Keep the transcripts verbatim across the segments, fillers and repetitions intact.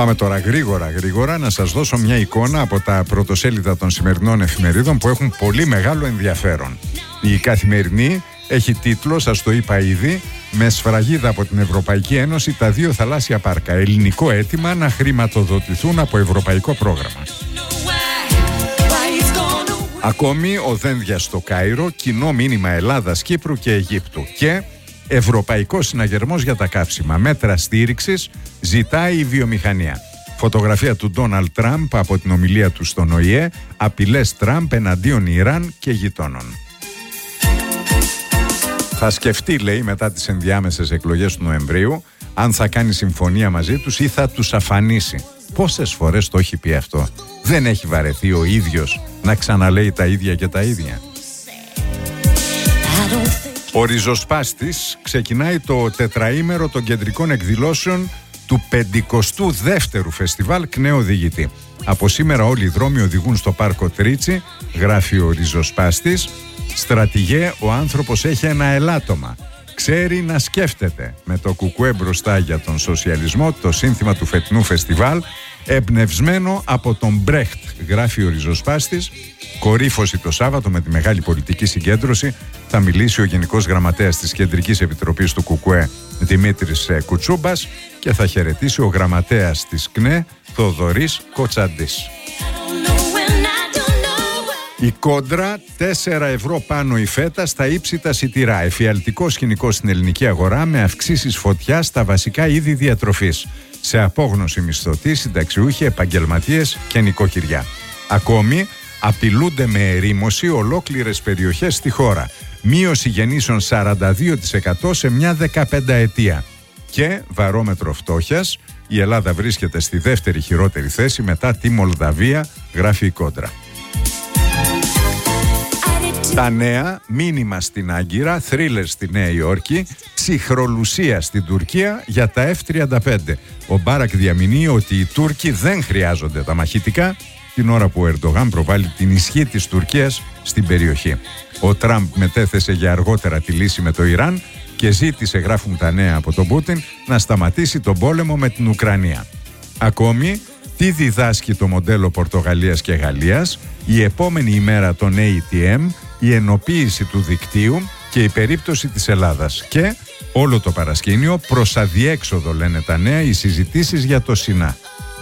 Πάμε τώρα γρήγορα γρήγορα να σας δώσω μια εικόνα από τα πρωτοσέλιδα των σημερινών εφημερίδων που έχουν πολύ μεγάλο ενδιαφέρον. Η Καθημερινή έχει τίτλο, σας το είπα ήδη, με σφραγίδα από την Ευρωπαϊκή Ένωση τα δύο θαλάσσια πάρκα. Ελληνικό αίτημα να χρηματοδοτηθούν από ευρωπαϊκό πρόγραμμα. Ακόμη ο Δένδιας στο Κάιρο, κοινό μήνυμα Ελλάδας, Κύπρου και Αιγύπτου. Και Ευρωπαϊκός Συναγερμός για τα καύσιμα. Μέτρα στήριξης ζητάει η βιομηχανία. Φωτογραφία του Ντόναλντ Τραμπ από την ομιλία του στον Ο Η Ε. Απειλές Τραμπ εναντίον Ιράν και γειτόνων. Θα σκεφτεί, λέει, μετά τις ενδιάμεσες εκλογές του Νοεμβρίου, αν θα κάνει συμφωνία μαζί τους ή θα τους αφανίσει. Πόσες φορές το έχει πει αυτό? Δεν έχει βαρεθεί ο ίδιος να ξαναλέει τα ίδια και τα ίδια? Ο ριζοσπάστης ξεκινάει το τετραήμερο των κεντρικών εκδηλώσεων του πενηκοστού δεύτερου φεστιβάλ ΚΝΕ Οδηγητή. Από σήμερα όλοι οι δρόμοι οδηγούν στο πάρκο Τρίτσι, γράφει ο ριζοσπάστης. Στρατηγέ, ο άνθρωπος έχει ένα ελάττωμα. Ξέρει να σκέφτεται. Με το κουκουέ μπροστά για τον σοσιαλισμό, το σύνθημα του φετινού φεστιβάλ, εμπνευσμένο από τον Μπρέχτ, γράφει ο ριζοσπάστης. Κορύφωση το Σάββατο με τη μεγάλη πολιτική συγκέντρωση. Θα μιλήσει ο Γενικός Γραμματέας της Κεντρικής Επιτροπής του κουκουέ, Δημήτρης Κουτσούμπας, και θα χαιρετήσει ο Γραμματέας της ΚΝΕ, Θοδωρής Κοτσαντής. Η Κόντρα, τέσσερα ευρώ πάνω η φέτα στα ύψητα σιτηρά. Εφιαλτικό σκηνικό στην ελληνική αγορά με αυξήσεις φωτιά στα βασικά είδη διατροφής. Σε απόγνωση μισθωτοί, συνταξιούχοι, επαγγελματίες και νοικοκυριά. Ακόμη, απειλούνται με ερήμωση ολόκληρες περιοχές στη χώρα. Μείωση γεννήσεων σαράντα δύο τοις εκατό σε μια δεκαπενταετία. Και βαρόμετρο φτώχειας, η Ελλάδα βρίσκεται στη δεύτερη χειρότερη θέση μετά τη Μολδαβία, γράφει η Κόντρα. Τα νέα, μήνυμα στην Άγκυρα, θρίλερ στη Νέα Υόρκη, ψυχρολουσία στην Τουρκία για τα εφ τριάντα πέντε. Ο Μπάρακ διαμηνύει ότι οι Τούρκοι δεν χρειάζονται τα μαχητικά, την ώρα που ο Ερντογάν προβάλλει την ισχύ της Τουρκίας στην περιοχή. Ο Τραμπ μετέθεσε για αργότερα τη λύση με το Ιράν και ζήτησε, γράφουν τα νέα από τον Πούτιν, να σταματήσει τον πόλεμο με την Ουκρανία. Ακόμη, τι διδάσκει το μοντέλο Πορτογαλίας και Γαλλίας, η επόμενη ημέρα των έι τι εμ, η ενοποίηση του δικτύου και η περίπτωση της Ελλάδας. Και όλο το παρασκήνιο προς αδιέξοδο, λένε τα νέα, οι συζητήσεις για το ΣΥΝΑ.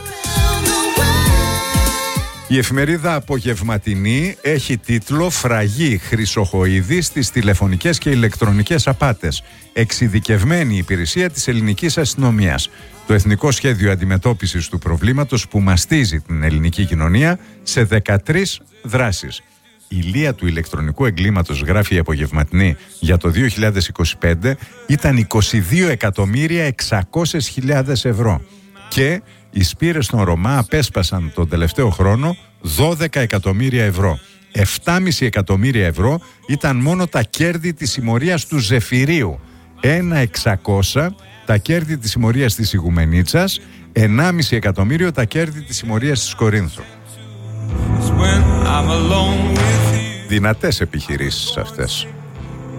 Η εφημερίδα Απογευματινή έχει τίτλο «Φραγή Χρυσοχοΐδη στις τηλεφωνικές και ηλεκτρονικές απάτες. Εξειδικευμένη υπηρεσία της ελληνικής αστυνομίας». Το Εθνικό Σχέδιο Αντιμετώπισης του Προβλήματος που μαστίζει την ελληνική κοινωνία σε δεκατρείς δράσεις. Η λία του ηλεκτρονικού εγκλήματος, γράφει η Απογευματινή, για το δύο χιλιάδες είκοσι πέντε ήταν είκοσι δύο εκατομμύρια εξακόσιες χιλιάδες ευρώ. Και οι σπήρες των Ρωμά απέσπασαν τον τελευταίο χρόνο δώδεκα εκατομμύρια ευρώ. επτά κόμμα πέντε εκατομμύρια ευρώ ήταν μόνο τα κέρδη της συμμορίας του Ζεφυρίου. ένα εξακόσια τα κέρδη της συμμορίας της Ιγουμενίτσας, ενάμιση εκατομμύριο τα κέρδη της συμμορίας της Κορίνθου. Δυνατές επιχειρήσεις αυτές.